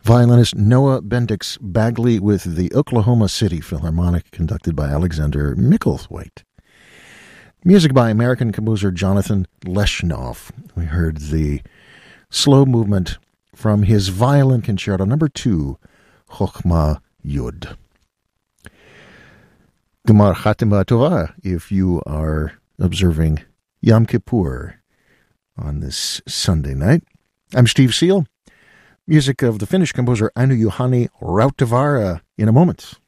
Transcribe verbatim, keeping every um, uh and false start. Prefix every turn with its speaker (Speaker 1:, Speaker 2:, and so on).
Speaker 1: Violinist Noah Bendix Bagley with the Oklahoma City Philharmonic, conducted by Alexander Micklethwaite. Music by American composer Jonathan Leshnov. We heard the slow movement from his Violin Concerto number two, Chochma Yud. Gemar Chatima Tova, if you are observing Yom Kippur on this Sunday night. I'm Steve Seal. Music of the Finnish composer Anu Juhani Rautavaara in a moment.